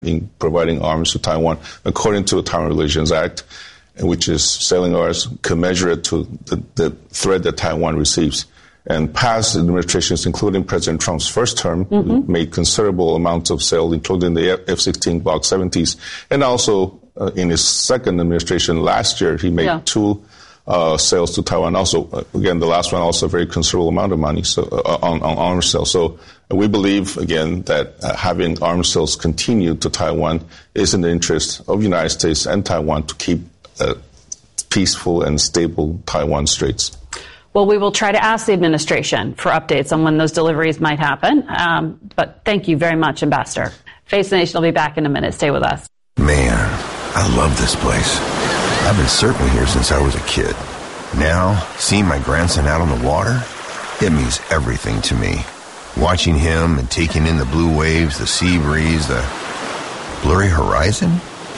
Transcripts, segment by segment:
in providing arms to Taiwan, according to the Taiwan Relations Act, which is selling arms commensurate to the threat that Taiwan receives. And past administrations, including President Trump's first term, made considerable amounts of sales, including the F-16 Block 70s. And also, in his second administration last year, he made two sales to Taiwan. Also, again, the last one also a very considerable amount of money on arms sales. So we believe, again, that having arms sales continue to Taiwan is in the interest of the United States and Taiwan to keep peaceful and stable Taiwan Straits. Well, we will try to ask the administration for updates on when those deliveries might happen. But thank you very much, Ambassador. Face the Nation will be back in a minute. Stay with us. Man, I love this place. I've been surfing here since I was a kid. Now, seeing my grandson out on the water, it means everything to me. Watching him and taking in the blue waves, the sea breeze, the blurry horizon.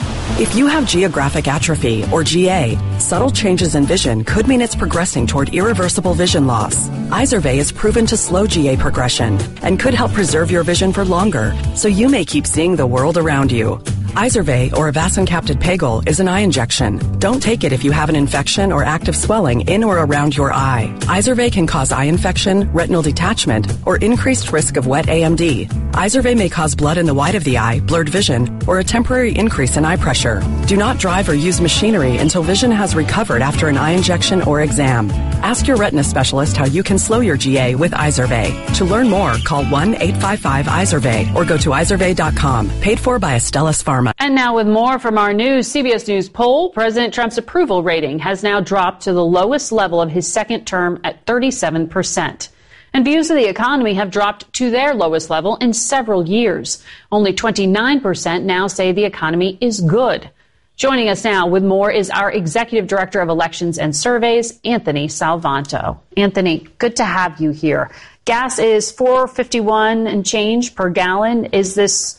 If you have geographic atrophy, or GA, subtle changes in vision could mean it's progressing toward irreversible vision loss. Izervay is proven to slow GA progression and could help preserve your vision for longer, so you may keep seeing the world around you. Izervay, or avacincaptad pegol, is an eye injection. Don't take it if you have an infection or active swelling in or around your eye. Izervay can cause eye infection, retinal detachment, or increased risk of wet AMD. Izervay may cause blood in the white of the eye, blurred vision, or a temporary increase in eye pressure. Do not drive or use machinery until vision has recovered after an eye injection or exam. Ask your retina specialist how you can slow your GA with Izervay. To learn more, call 1-855-IZERVAY or go to izervay.com. Paid for by Astellas Pharma. And now with more from our news, CBS News poll, President Trump's approval rating has now dropped to the lowest level of his second term at 37%. And views of the economy have dropped to their lowest level in several years. Only 29% now say the economy is good. Joining us now with more is our Executive Director of Elections and Surveys, Anthony Salvanto. Anthony, good to have you here. Gas is $4.51 and change per gallon. Is this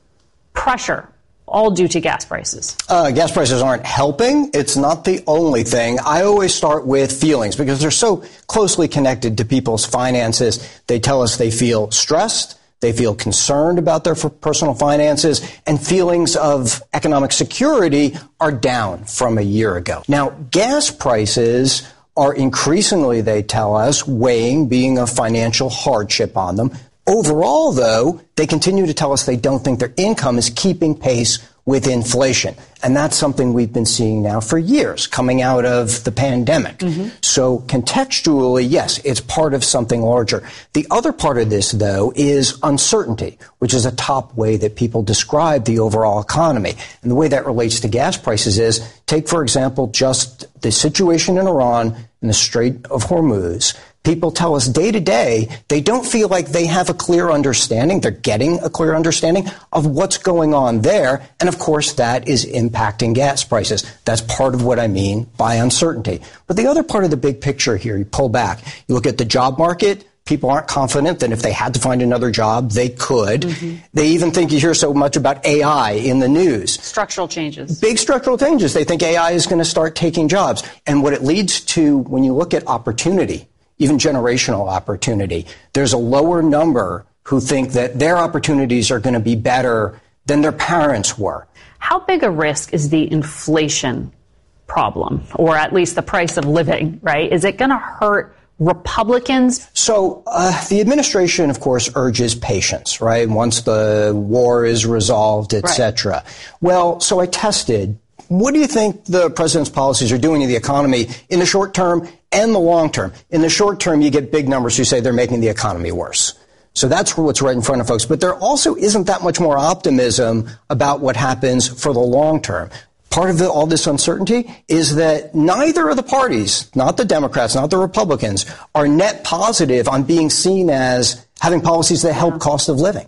pressure all due to gas prices? Gas prices aren't helping. It's not the only thing. I always start with feelings because they're so closely connected to people's finances. They tell us they feel stressed. They feel concerned about their personal finances, and feelings of economic security are down from a year ago. Now, gas prices are increasingly, they tell us, being a financial hardship on them. Overall, though, they continue to tell us they don't think their income is keeping pace with inflation. And that's something we've been seeing now for years, coming out of the pandemic. So contextually, yes, it's part of something larger. The other part of this, though, is uncertainty, which is a top way that people describe the overall economy. And the way that relates to gas prices is, take, for example, just the situation in Iran and the Strait of Hormuz. People tell us day to day they don't feel like they have a clear understanding. They're getting a clear understanding of what's going on there. And of course, that is impacting gas prices. That's part of what I mean by uncertainty. But the other part of the big picture here, you pull back, you look at the job market. People aren't confident that if they had to find another job, they could. They even think you hear so much about AI in the news. Structural changes. Big structural changes. They think AI is going to start taking jobs. And what it leads to when you look at opportunity, even generational opportunity, there's a lower number who think that their opportunities are going to be better than their parents were. How big a risk is the inflation problem, or at least the price of living, right? Is it going to hurt Republicans? So the administration, of course, urges patience, right? Once the war is resolved, et cetera. Well, so I tested. What do you think the president's policies are doing to the economy in the short term and the long term? In the short term, you get big numbers who say they're making the economy worse. So that's what's right in front of folks. But there also isn't that much more optimism about what happens for the long term. Part of all this uncertainty is that neither of the parties, not the Democrats, not the Republicans, are net positive on being seen as having policies that help cost of living.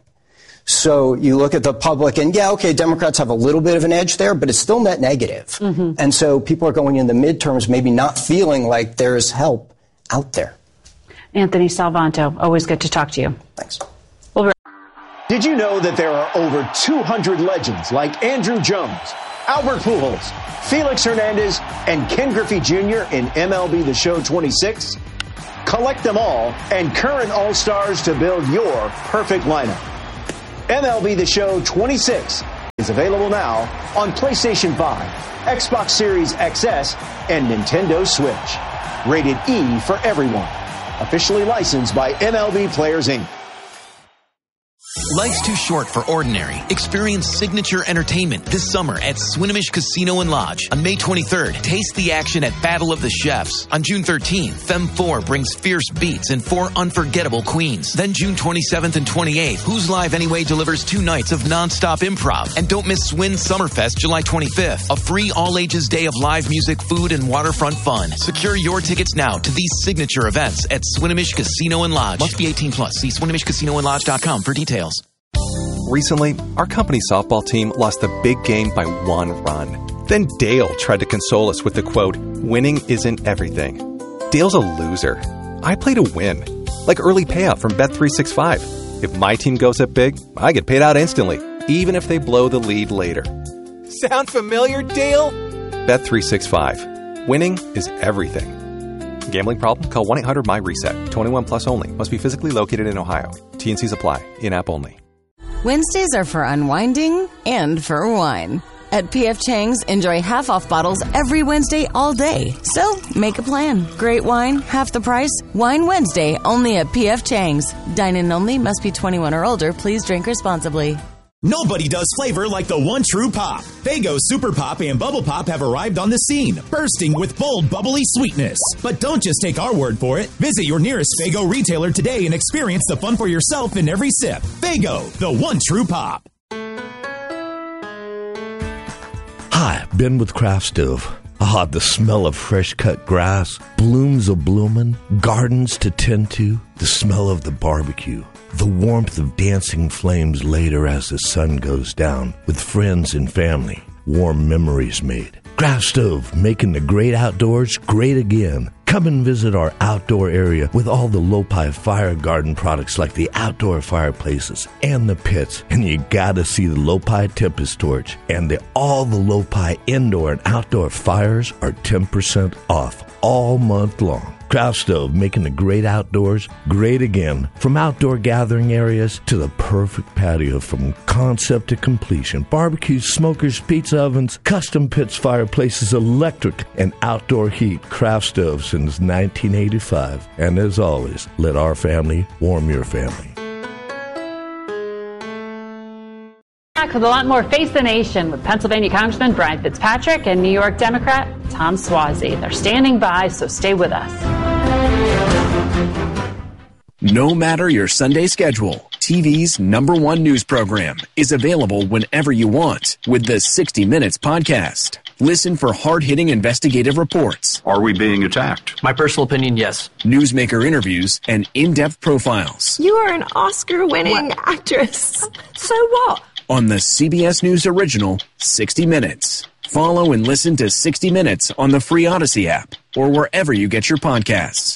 So you look at the public and, Democrats have a little bit of an edge there, but it's still net negative. And so people are going in the midterms maybe not feeling like there's help out there. Anthony Salvanto, always good to talk to you. Thanks. Did you know that there are over 200 legends like Andrew Jones, Albert Pujols, Felix Hernandez, and Ken Griffey Jr. in MLB The Show 26? Collect them all and current All-Stars to build your perfect lineup. MLB The Show 26 is available now on PlayStation 5, Xbox Series XS, and Nintendo Switch. Rated E for everyone. Officially licensed by MLB Players, Inc. Life's too short for ordinary. Experience signature entertainment this summer at Swinomish Casino and Lodge. On May 23rd, taste the action at Battle of the Chefs. On June 13th, Femme 4 brings fierce beats and 4 unforgettable queens. Then June 27th and 28th, Who's Live Anyway delivers 2 nights of nonstop improv. And don't miss Swin Summerfest July 25th, a free all-ages day of live music, food, and waterfront fun. Secure your tickets now to these signature events at Swinomish Casino and Lodge. Must be 18 plus. See SwinomishCasinoandLodge.com for details. Recently, our company softball team lost the big game by 1 run. Then Dale tried to console us with the quote, "Winning isn't everything." Dale's a loser. I play to win. Like early payout from Bet365. If my team goes up big, I get paid out instantly, even if they blow the lead later. Sound familiar, Dale? Bet365. Winning is everything. Gambling problem? Call 1-800-MY-RESET. 21 plus only. Must be physically located in Ohio. T&Cs apply. In-app only. Wednesdays are for unwinding and for wine. At P.F. Chang's, enjoy half-off bottles every Wednesday all day. So, make a plan. Great wine, half the price. Wine Wednesday, only at P.F. Chang's. Dine-in only, must be 21 or older. Please drink responsibly. Nobody does flavor like the one true pop. Faygo Super Pop and Bubble Pop have arrived on the scene, bursting with bold, bubbly sweetness. But don't just take our word for it. Visit your nearest Faygo retailer today and experience the fun for yourself in every sip. Faygo, the one true pop. Hi, Ben with Craft Stove. Ah, the smell of fresh-cut grass, blooms a-bloomin', gardens to tend to, the smell of the barbecue. The warmth of dancing flames later as the sun goes down, with friends and family, warm memories made. Craft Stove, making the great outdoors great again. Come and visit our outdoor area with all the Lopi Fire Garden products like the outdoor fireplaces and the pits. And you gotta see the Lopi Tempest Torch. And all the Lopi indoor and outdoor fires are 10% off all month long. Craft Stove, making the great outdoors great again. From outdoor gathering areas to the perfect patio, from concept to completion. Barbecues, smokers, pizza ovens, custom pits, fireplaces, electric and outdoor heat. Craft Stove since 1985. And as always, let our family warm your family. Back with a lot more Face the Nation with Pennsylvania Congressman Brian Fitzpatrick and New York Democrat Tom Suozzi. They're standing by, so stay with us. No matter your Sunday schedule, TV's #1 news program is available whenever you want with the 60 Minutes podcast. Listen for hard-hitting investigative reports. Are we being attacked? My personal opinion, yes. Newsmaker interviews and in-depth profiles. You are an Oscar-winning actress. So what? On the CBS News original, 60 Minutes. Follow and listen to 60 Minutes on the free Odyssey app or wherever you get your podcasts.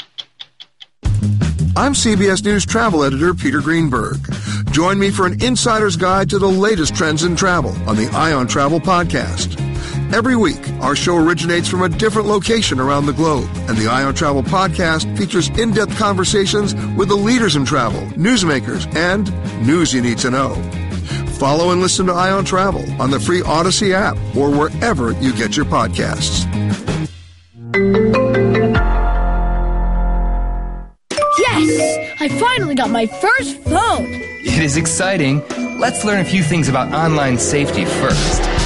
I'm CBS News travel editor Peter Greenberg. Join me for an insider's guide to the latest trends in travel on the Eye on Travel podcast. Every week, our show originates from a different location around the globe, and the Eye on Travel podcast features in-depth conversations with the leaders in travel, newsmakers, and news you need to know. Follow and listen to Eye on Travel on the free Odyssey app or wherever you get your podcasts. Yes! I finally got my first phone! It is exciting. Let's learn a few things about online safety first.